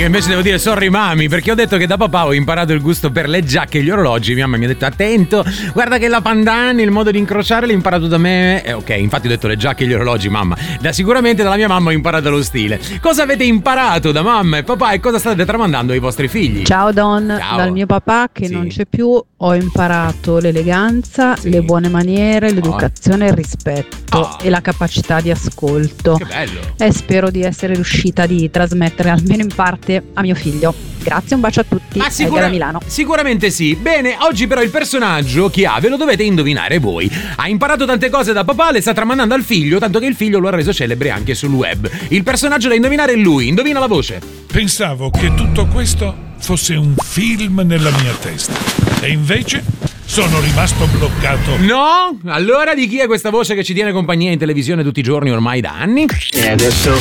Io invece devo dire sorry mami, perché ho detto che da papà ho imparato il gusto per le giacche e gli orologi. Mia mamma mi ha detto attento, guarda che la pandani, il modo di incrociare l'ho imparato da me. Ok, infatti ho detto le giacche e gli orologi, mamma. Sicuramente dalla mia mamma ho imparato lo stile. Cosa avete imparato da mamma e papà e cosa state tramandando ai vostri figli? Ciao Don, Ciao. dal mio papà che non c'è più ho imparato l'eleganza, le buone maniere, l'educazione, il rispetto e la capacità di ascolto. Che bello. E spero di essere riuscita di trasmettere almeno in parte a mio figlio. Grazie, un bacio a tutti. Da Milano. Sicuramente sì. Bene, oggi però il personaggio chi ha ve lo dovete indovinare voi. Ha imparato tante cose da papà, le sta tramandando al figlio, tanto che il figlio lo ha reso celebre anche sul web. Il personaggio da indovinare è lui. Indovina la voce. Pensavo che tutto questo fosse un film nella mia testa e invece sono rimasto bloccato. No? Allora di chi è questa voce che ci tiene compagnia in televisione tutti i giorni ormai da anni? E adesso